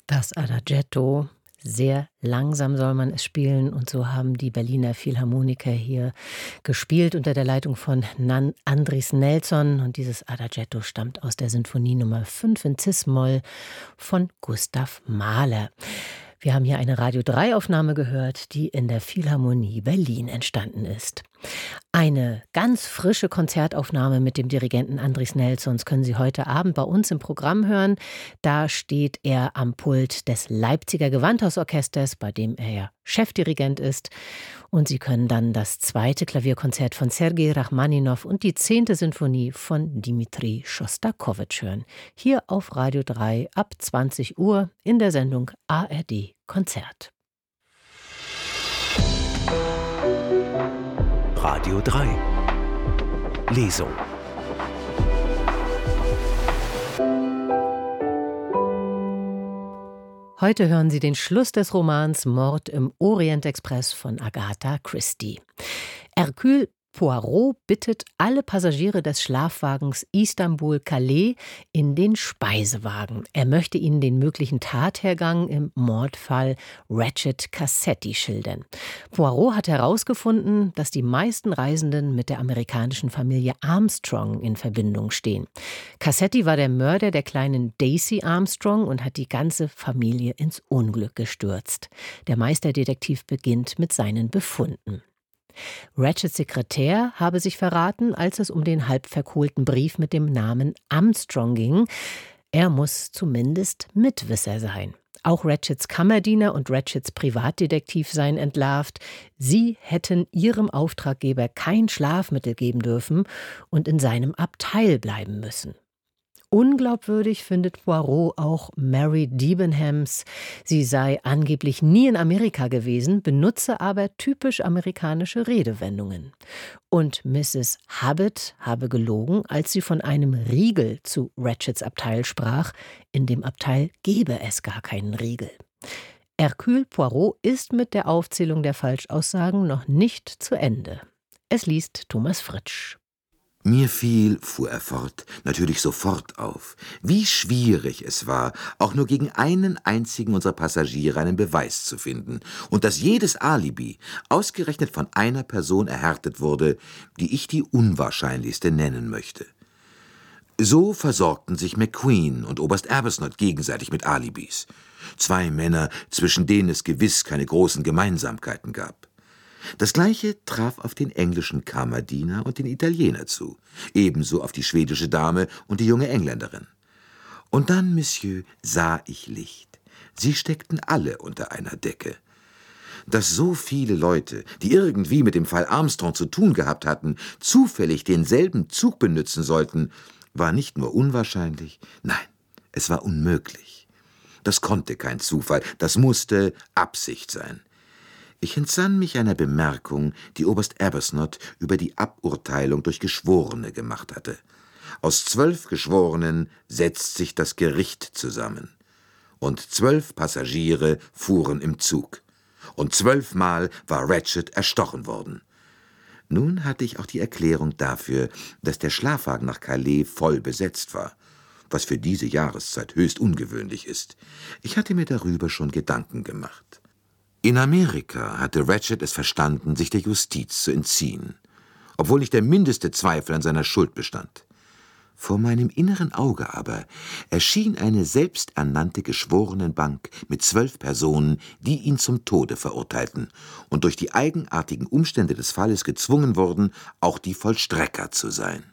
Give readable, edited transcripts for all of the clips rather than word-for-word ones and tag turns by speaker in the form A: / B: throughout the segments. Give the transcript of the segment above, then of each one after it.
A: Das Adagietto, sehr langsam soll man es spielen, und so haben die Berliner Philharmoniker hier gespielt unter der Leitung von Andris Nelson, und dieses Adagietto stammt aus der Sinfonie Nummer 5 in Cis-Moll von Gustav Mahler. Wir haben hier eine Radio-3-Aufnahme gehört, die in der Philharmonie Berlin entstanden ist. Eine ganz frische Konzertaufnahme mit dem Dirigenten Andris Nelsons können Sie heute Abend bei uns im Programm hören. Da steht er am Pult des Leipziger Gewandhausorchesters, bei dem er ja Chefdirigent ist. Und Sie können dann das zweite Klavierkonzert von Sergei Rachmaninow und die 10. Sinfonie von Dmitri Schostakowitsch hören. Hier auf Radio 3 ab 20 Uhr in der Sendung ARD Konzert.
B: Radio 3 Lesung.
A: Heute hören Sie den Schluss des Romans Mord im Orient-Express von Agatha Christie. Hercule Poirot bittet alle Passagiere des Schlafwagens Istanbul-Calais in den Speisewagen. Er möchte ihnen den möglichen Tathergang im Mordfall Ratchet Cassetti schildern. Poirot hat herausgefunden, dass die meisten Reisenden mit der amerikanischen Familie Armstrong in Verbindung stehen. Cassetti war der Mörder der kleinen Daisy Armstrong und hat die ganze Familie ins Unglück gestürzt. Der Meisterdetektiv beginnt mit seinen Befunden. Ratchets Sekretär habe sich verraten, als es um den halb verkohlten Brief mit dem Namen Armstrong ging. Er muss zumindest Mitwisser sein. Auch Ratchets Kammerdiener und Ratchets Privatdetektiv seien entlarvt. Sie hätten ihrem Auftraggeber kein Schlafmittel geben dürfen und in seinem Abteil bleiben müssen. Unglaubwürdig findet Poirot auch Mary Debenhams. Sie sei angeblich nie in Amerika gewesen, benutze aber typisch amerikanische Redewendungen. Und Mrs. Hubbard habe gelogen, als sie von einem Riegel zu Ratchets Abteil sprach. In dem Abteil gebe es gar keinen Riegel. Hercule Poirot ist mit der Aufzählung der Falschaussagen noch nicht zu Ende. Es liest Thomas Fritsch.
C: Mir fiel, fuhr er fort, natürlich sofort auf, wie schwierig es war, auch nur gegen einen einzigen unserer Passagiere einen Beweis zu finden, und dass jedes Alibi ausgerechnet von einer Person erhärtet wurde, die ich die unwahrscheinlichste nennen möchte. So versorgten sich McQueen und Oberst Arbuthnot gegenseitig mit Alibis. 2 Männer, zwischen denen es gewiss keine großen Gemeinsamkeiten gab. Das Gleiche traf auf den englischen Kammerdiener und den Italiener zu, ebenso auf die schwedische Dame und die junge Engländerin. Und dann, Monsieur, sah ich Licht. Sie steckten alle unter einer Decke. Dass so viele Leute, die irgendwie mit dem Fall Armstrong zu tun gehabt hatten, zufällig denselben Zug benützen sollten, war nicht nur unwahrscheinlich, nein, es war unmöglich. Das konnte kein Zufall, das musste Absicht sein. Ich entsann mich einer Bemerkung, die Oberst Arbuthnot über die Aburteilung durch Geschworene gemacht hatte. Aus 12 Geschworenen setzt sich das Gericht zusammen. Und 12 Passagiere fuhren im Zug. Und 12-mal war Ratchet erstochen worden. Nun hatte ich auch die Erklärung dafür, dass der Schlafwagen nach Calais voll besetzt war, was für diese Jahreszeit höchst ungewöhnlich ist. Ich hatte mir darüber schon Gedanken gemacht. In Amerika hatte Ratchet es verstanden, sich der Justiz zu entziehen, obwohl nicht der mindeste Zweifel an seiner Schuld bestand. Vor meinem inneren Auge aber erschien eine selbsternannte Geschworenenbank mit 12 Personen, die ihn zum Tode verurteilten und durch die eigenartigen Umstände des Falles gezwungen wurden, auch die Vollstrecker zu sein.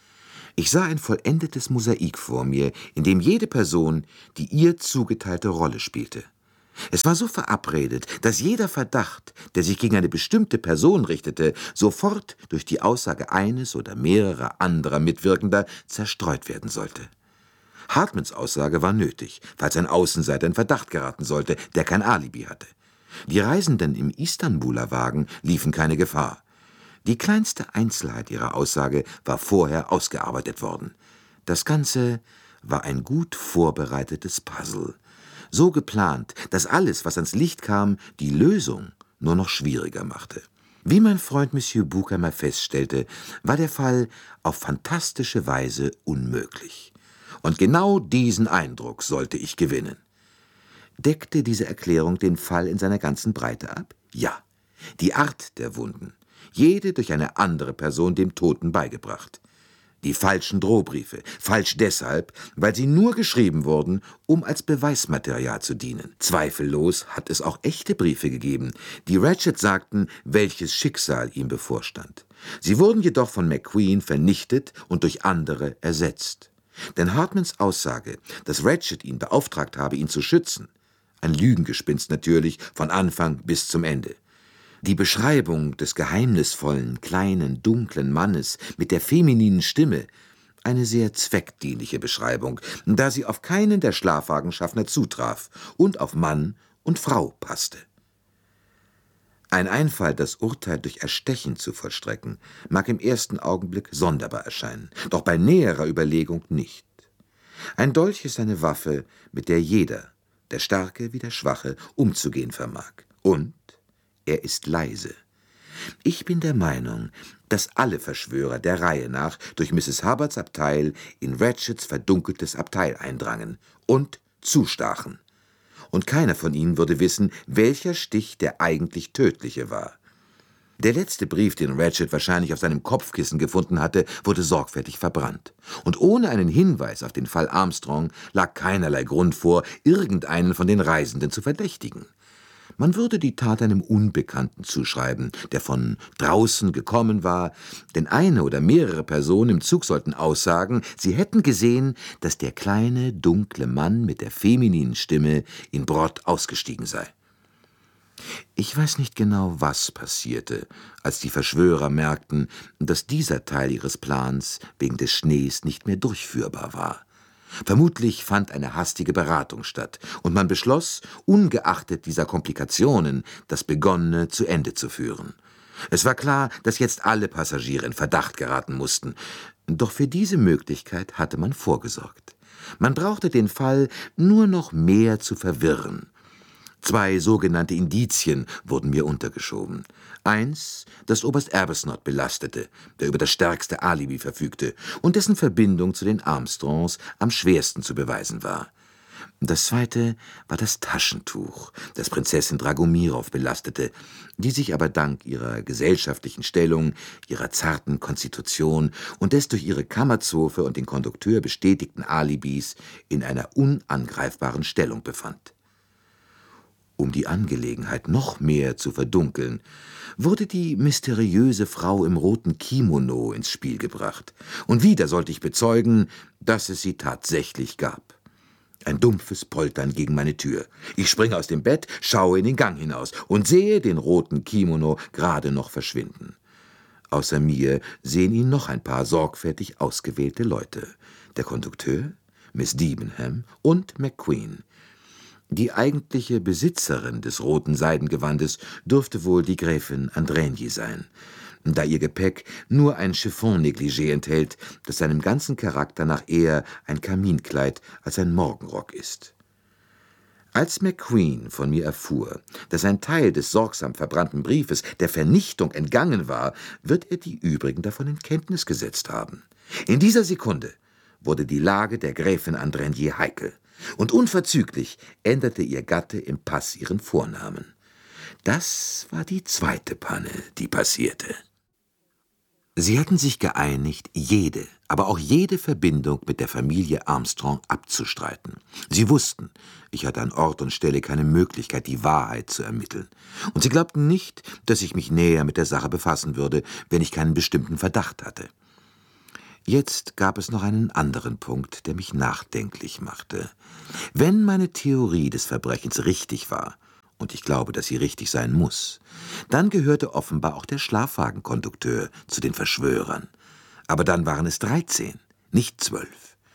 C: Ich sah ein vollendetes Mosaik vor mir, in dem jede Person die ihr zugeteilte Rolle spielte. Es war so verabredet, dass jeder Verdacht, der sich gegen eine bestimmte Person richtete, sofort durch die Aussage eines oder mehrerer anderer Mitwirkender zerstreut werden sollte. Hartmans Aussage war nötig, falls ein Außenseiter in Verdacht geraten sollte, der kein Alibi hatte. Die Reisenden im Istanbuler Wagen liefen keine Gefahr. Die kleinste Einzelheit ihrer Aussage war vorher ausgearbeitet worden. Das Ganze war ein gut vorbereitetes Puzzle. So geplant, dass alles, was ans Licht kam, die Lösung nur noch schwieriger machte. Wie mein Freund Monsieur Bucamer feststellte, war der Fall auf fantastische Weise unmöglich. Und genau diesen Eindruck sollte ich gewinnen. Deckte diese Erklärung den Fall in seiner ganzen Breite ab? Ja. Die Art der Wunden, jede durch eine andere Person dem Toten beigebracht. Die falschen Drohbriefe, falsch deshalb, weil sie nur geschrieben wurden, um als Beweismaterial zu dienen. Zweifellos hat es auch echte Briefe gegeben, die Ratchet sagten, welches Schicksal ihm bevorstand. Sie wurden jedoch von McQueen vernichtet und durch andere ersetzt. Denn Hartmans Aussage, dass Ratchet ihn beauftragt habe, ihn zu schützen, ein Lügengespinst natürlich, von Anfang bis zum Ende. Die Beschreibung des geheimnisvollen, kleinen, dunklen Mannes mit der femininen Stimme, eine sehr zweckdienliche Beschreibung, da sie auf keinen der Schlafwagenschaffner zutraf und auf Mann und Frau passte. Ein Einfall, das Urteil durch Erstechen zu vollstrecken, mag im ersten Augenblick sonderbar erscheinen, doch bei näherer Überlegung nicht. Ein Dolch ist eine Waffe, mit der jeder, der Starke wie der Schwache, umzugehen vermag. Und er ist leise. Ich bin der Meinung, dass alle Verschwörer der Reihe nach durch Mrs. Hubbards Abteil in Ratchets verdunkeltes Abteil eindrangen und zustachen. Und keiner von ihnen würde wissen, welcher Stich der eigentlich tödliche war. Der letzte Brief, den Ratchet wahrscheinlich auf seinem Kopfkissen gefunden hatte, wurde sorgfältig verbrannt. Und ohne einen Hinweis auf den Fall Armstrong lag keinerlei Grund vor, irgendeinen von den Reisenden zu verdächtigen. Man würde die Tat einem Unbekannten zuschreiben, der von draußen gekommen war, denn eine oder mehrere Personen im Zug sollten aussagen, sie hätten gesehen, dass der kleine, dunkle Mann mit der femininen Stimme in Brod ausgestiegen sei. Ich weiß nicht genau, was passierte, als die Verschwörer merkten, dass dieser Teil ihres Plans wegen des Schnees nicht mehr durchführbar war. Vermutlich fand eine hastige Beratung statt, und man beschloss, ungeachtet dieser Komplikationen, das Begonnene zu Ende zu führen. Es war klar, dass jetzt alle Passagiere in Verdacht geraten mussten, doch für diese Möglichkeit hatte man vorgesorgt. Man brauchte den Fall nur noch mehr zu verwirren. 2 sogenannte Indizien wurden mir untergeschoben. 1, das Oberst Arbuthnot belastete, der über das stärkste Alibi verfügte und dessen Verbindung zu den Armstrongs am schwersten zu beweisen war. Das 2. war das Taschentuch, das Prinzessin Dragomirov belastete, die sich aber dank ihrer gesellschaftlichen Stellung, ihrer zarten Konstitution und des durch ihre Kammerzofe und den Kondukteur bestätigten Alibis in einer unangreifbaren Stellung befand. Um die Angelegenheit noch mehr zu verdunkeln, wurde die mysteriöse Frau im roten Kimono ins Spiel gebracht. Und wieder sollte ich bezeugen, dass es sie tatsächlich gab. Ein dumpfes Poltern gegen meine Tür. Ich springe aus dem Bett, schaue in den Gang hinaus und sehe den roten Kimono gerade noch verschwinden. Außer mir sehen ihn noch ein paar sorgfältig ausgewählte Leute. Der Kondukteur, Miss Debenham und McQueen. Die eigentliche Besitzerin des roten Seidengewandes dürfte wohl die Gräfin Andränyi sein, da ihr Gepäck nur ein Chiffon-Negligé enthält, das seinem ganzen Charakter nach eher ein Kaminkleid als ein Morgenrock ist. Als McQueen von mir erfuhr, dass ein Teil des sorgsam verbrannten Briefes der Vernichtung entgangen war, wird er die übrigen davon in Kenntnis gesetzt haben. In dieser Sekunde wurde die Lage der Gräfin Andränyi heikel. Und unverzüglich änderte ihr Gatte im Pass ihren Vornamen. Das war die 2. Panne, die passierte. Sie hatten sich geeinigt, jede, aber auch jede Verbindung mit der Familie Armstrong abzustreiten. Sie wussten, ich hatte an Ort und Stelle keine Möglichkeit, die Wahrheit zu ermitteln. Und sie glaubten nicht, dass ich mich näher mit der Sache befassen würde, wenn ich keinen bestimmten Verdacht hatte. Jetzt gab es noch einen anderen Punkt, der mich nachdenklich machte. Wenn meine Theorie des Verbrechens richtig war, und ich glaube, dass sie richtig sein muss, dann gehörte offenbar auch der Schlafwagenkondukteur zu den Verschwörern. Aber dann waren es 13, nicht 12.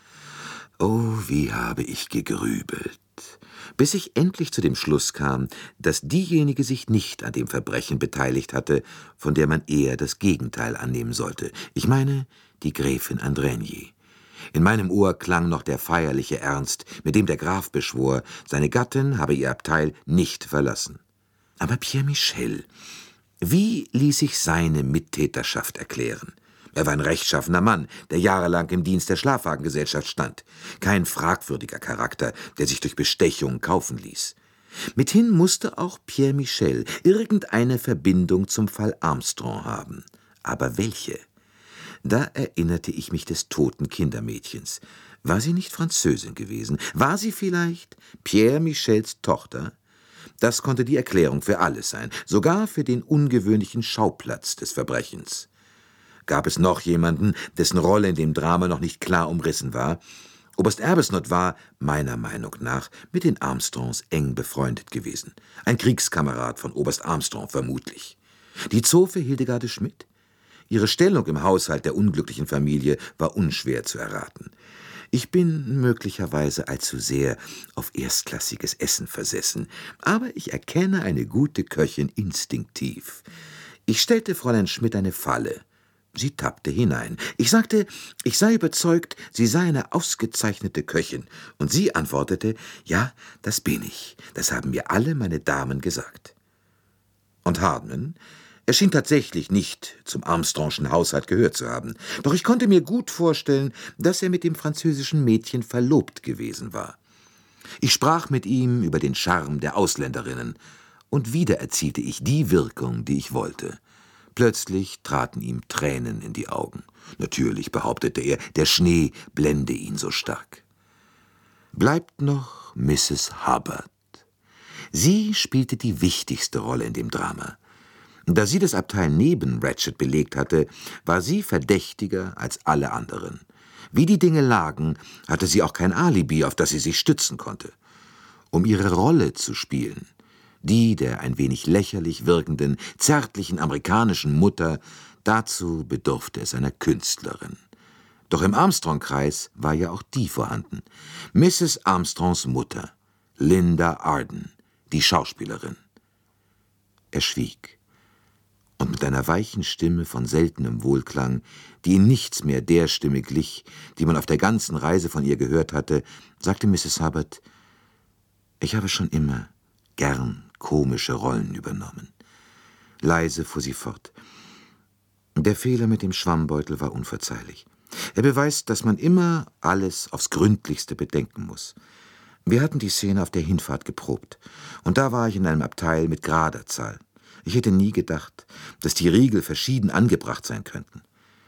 C: Oh, wie habe ich gegrübelt, bis ich endlich zu dem Schluss kam, dass diejenige sich nicht an dem Verbrechen beteiligt hatte, von der man eher das Gegenteil annehmen sollte. Ich meine, die Gräfin Andränyi. In meinem Ohr klang noch der feierliche Ernst, mit dem der Graf beschwor, seine Gattin habe ihr Abteil nicht verlassen. Aber Pierre Michel, wie ließ sich seine Mittäterschaft erklären? Er war ein rechtschaffener Mann, der jahrelang im Dienst der Schlafwagengesellschaft stand. Kein fragwürdiger Charakter, der sich durch Bestechung kaufen ließ. Mithin musste auch Pierre Michel irgendeine Verbindung zum Fall Armstrong haben. Aber welche? Da erinnerte ich mich des toten Kindermädchens. War sie nicht Französin gewesen? War sie vielleicht Pierre Michels Tochter? Das konnte die Erklärung für alles sein, sogar für den ungewöhnlichen Schauplatz des Verbrechens. Gab es noch jemanden, dessen Rolle in dem Drama noch nicht klar umrissen war? Oberst Arbuthnot war, meiner Meinung nach, mit den Armstrongs eng befreundet gewesen. Ein Kriegskamerad von Oberst Armstrong vermutlich. Die Zofe Hildegarde Schmidt? Ihre Stellung im Haushalt der unglücklichen Familie war unschwer zu erraten. Ich bin möglicherweise allzu sehr auf erstklassiges Essen versessen, aber ich erkenne eine gute Köchin instinktiv. Ich stellte Fräulein Schmidt eine Falle. Sie tappte hinein. Ich sagte, ich sei überzeugt, sie sei eine ausgezeichnete Köchin. Und sie antwortete, ja, das bin ich. Das haben mir alle meine Damen gesagt. Und Hardman? Er schien tatsächlich nicht zum Armstrongschen Haushalt gehört zu haben. Doch ich konnte mir gut vorstellen, dass er mit dem französischen Mädchen verlobt gewesen war. Ich sprach mit ihm über den Charme der Ausländerinnen. Und wieder erzielte ich die Wirkung, die ich wollte. Plötzlich traten ihm Tränen in die Augen. Natürlich, behauptete er, der Schnee blende ihn so stark. Bleibt noch Mrs. Hubbard. Sie spielte die wichtigste Rolle in dem Drama. Da sie das Abteil neben Ratchet belegt hatte, war sie verdächtiger als alle anderen. Wie die Dinge lagen, hatte sie auch kein Alibi, auf das sie sich stützen konnte. Um ihre Rolle zu spielen, die der ein wenig lächerlich wirkenden, zärtlichen amerikanischen Mutter, dazu bedurfte es einer Künstlerin. Doch im Armstrong-Kreis war ja auch die vorhanden. Mrs. Armstrongs Mutter, Linda Arden, die Schauspielerin. Er schwieg. Und mit einer weichen Stimme von seltenem Wohlklang, die in nichts mehr der Stimme glich, die man auf der ganzen Reise von ihr gehört hatte, sagte Mrs. Hubbard, »Ich habe schon immer gern komische Rollen übernommen.« Leise fuhr sie fort. Der Fehler mit dem Schwammbeutel war unverzeihlich. Er beweist, dass man immer alles aufs Gründlichste bedenken muss. Wir hatten die Szene auf der Hinfahrt geprobt, und da war ich in einem Abteil mit gerader Zahl. Ich hätte nie gedacht, dass die Riegel verschieden angebracht sein könnten.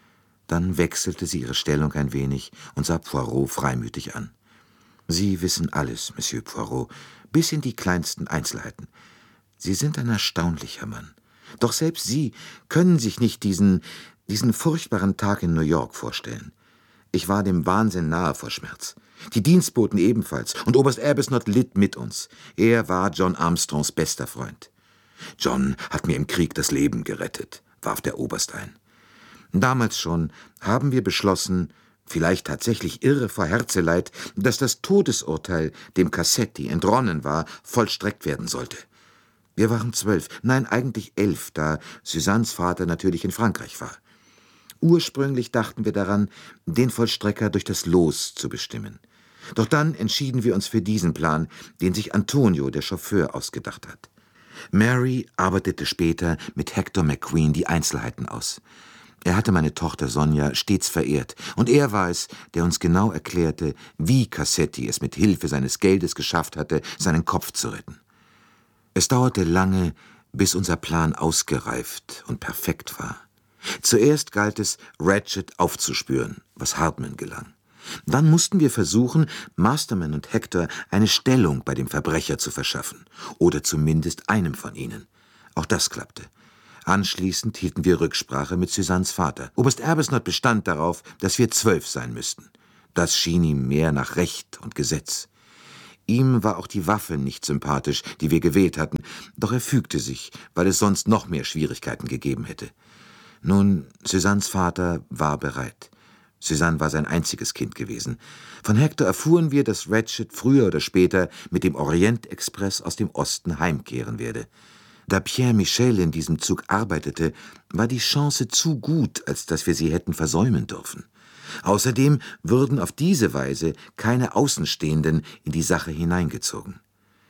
C: Dann wechselte sie ihre Stellung ein wenig und sah Poirot freimütig an. »Sie wissen alles, Monsieur Poirot, bis in die kleinsten Einzelheiten. Sie sind ein erstaunlicher Mann. Doch selbst Sie können sich nicht diesen furchtbaren Tag in New York vorstellen. Ich war dem Wahnsinn nahe vor Schmerz. Die Dienstboten ebenfalls, und Oberst Arbuthnot litt mit uns. Er war John Armstrongs bester Freund. John hat mir im Krieg das Leben gerettet«, warf der Oberst ein. »Damals schon haben wir beschlossen, vielleicht tatsächlich irre vor Herzeleid, dass das Todesurteil, dem Cassetti entronnen war, vollstreckt werden sollte. Wir waren 12, nein, eigentlich 11, da Suzannes Vater natürlich in Frankreich war. Ursprünglich dachten wir daran, den Vollstrecker durch das Los zu bestimmen. Doch dann entschieden wir uns für diesen Plan, den sich Antonio, der Chauffeur, ausgedacht hat. Mary arbeitete später mit Hector McQueen die Einzelheiten aus. Er hatte meine Tochter Sonja stets verehrt, und er war es, der uns genau erklärte, wie Cassetti es mit Hilfe seines Geldes geschafft hatte, seinen Kopf zu retten. Es dauerte lange, bis unser Plan ausgereift und perfekt war. Zuerst galt es, Ratchet aufzuspüren, was Hardman gelang. Dann mussten wir versuchen, Masterman und Hector eine Stellung bei dem Verbrecher zu verschaffen, oder zumindest einem von ihnen. Auch das klappte. Anschließend hielten wir Rücksprache mit Suzannes Vater. Oberst Arbuthnot bestand darauf, dass wir 12 sein müssten. Das schien ihm mehr nach Recht und Gesetz. Ihm war auch die Waffe nicht sympathisch, die wir gewählt hatten, doch er fügte sich, weil es sonst noch mehr Schwierigkeiten gegeben hätte. Nun, Suzannes Vater war bereit. Suzanne war sein einziges Kind gewesen. Von Hector erfuhren wir, dass Ratchet früher oder später mit dem Orient-Express aus dem Osten heimkehren werde. Da Pierre Michel in diesem Zug arbeitete, war die Chance zu gut, als dass wir sie hätten versäumen dürfen. Außerdem würden auf diese Weise keine Außenstehenden in die Sache hineingezogen.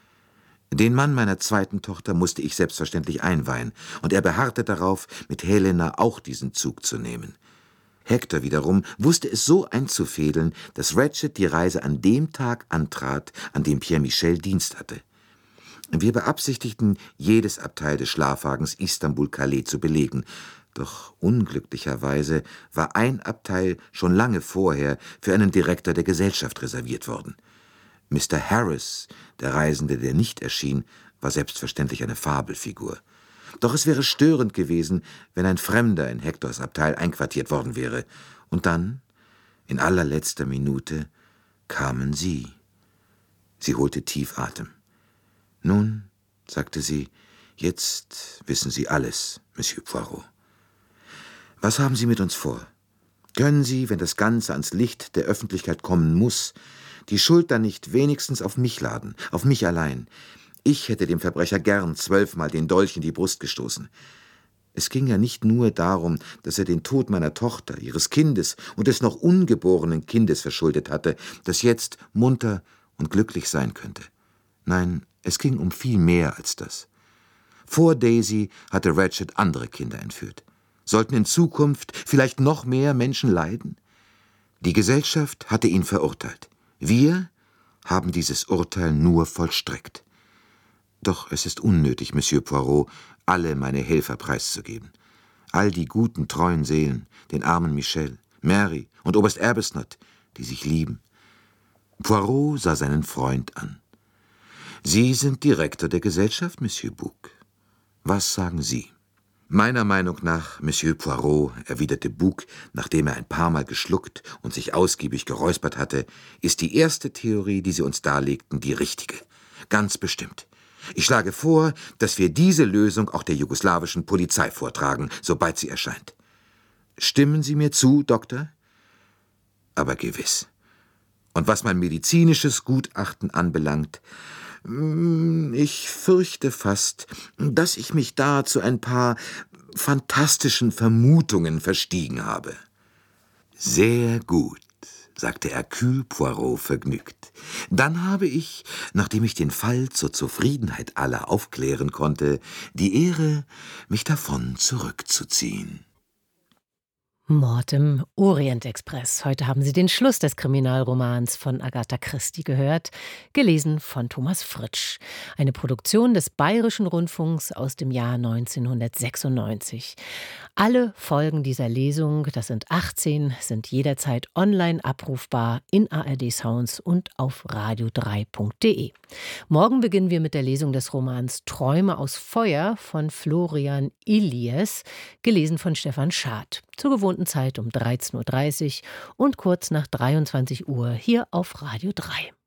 C: Den Mann meiner zweiten Tochter musste ich selbstverständlich einweihen, und er beharrte darauf, mit Helena auch diesen Zug zu nehmen. Hector wiederum wusste es so einzufädeln, dass Ratchet die Reise an dem Tag antrat, an dem Pierre Michel Dienst hatte. Wir beabsichtigten, jedes Abteil des Schlafwagens Istanbul-Calais zu belegen, doch unglücklicherweise war ein Abteil schon lange vorher für einen Direktor der Gesellschaft reserviert worden. Mr. Harris, der Reisende, der nicht erschien, war selbstverständlich eine Fabelfigur. Doch es wäre störend gewesen, wenn ein Fremder in Hectors Abteil einquartiert worden wäre. Und dann, in allerletzter Minute, kamen Sie. Sie holte tief Atem. »Nun«, sagte sie, »jetzt wissen Sie alles, Monsieur Poirot. Was haben Sie mit uns vor? Können Sie, wenn das Ganze ans Licht der Öffentlichkeit kommen muss, die Schuld dann nicht wenigstens auf mich laden, auf mich allein? Ich hätte dem Verbrecher gern 12-mal den Dolch in die Brust gestoßen. Es ging ja nicht nur darum, dass er den Tod meiner Tochter, ihres Kindes und des noch ungeborenen Kindes verschuldet hatte, das jetzt munter und glücklich sein könnte. Nein, es ging um viel mehr als das. Vor Daisy hatte Ratchet andere Kinder entführt. Sollten in Zukunft vielleicht noch mehr Menschen leiden? Die Gesellschaft hatte ihn verurteilt. Wir haben dieses Urteil nur vollstreckt. Doch es ist unnötig, Monsieur Poirot, alle meine Helfer preiszugeben. All die guten, treuen Seelen, den armen Michel, Mary und Oberst Arbuthnot, die sich lieben. Poirot sah seinen Freund an. »Sie sind Direktor der Gesellschaft, Monsieur Bouc. Was sagen Sie?« »Meiner Meinung nach, Monsieur Poirot«, erwiderte Bouc, nachdem er ein paar Mal geschluckt und sich ausgiebig geräuspert hatte, »ist die erste Theorie, die Sie uns darlegten, die richtige. Ganz bestimmt. Ich schlage vor, dass wir diese Lösung auch der jugoslawischen Polizei vortragen, sobald sie erscheint. Stimmen Sie mir zu, Doktor?« »Aber gewiss. Und was mein medizinisches Gutachten anbelangt, ich fürchte fast, dass ich mich da zu ein paar fantastischen Vermutungen verstiegen habe.« »Sehr gut«, sagte Hercule Poirot vergnügt. »Dann habe ich, nachdem ich den Fall zur Zufriedenheit aller aufklären konnte, die Ehre, mich davon zurückzuziehen.«
A: Mord im Orient-Express. Heute haben Sie den Schluss des Kriminalromans von Agatha Christie gehört, gelesen von Thomas Fritsch. Eine Produktion des Bayerischen Rundfunks aus dem Jahr 1996. Alle Folgen dieser Lesung, das sind 18, sind jederzeit online abrufbar in ARD Sounds und auf radio3.de. Morgen beginnen wir mit der Lesung des Romans Träume aus Feuer von Florian Illies, gelesen von Stefan Schad. Zur gewohnten Zeit um 13:30 Uhr und kurz nach 23 Uhr hier auf Radio 3.